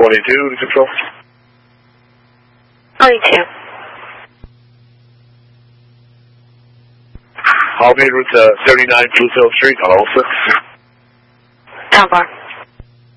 to control. 22. Albany route 39 Bluefield Street, Tulsa. Tower.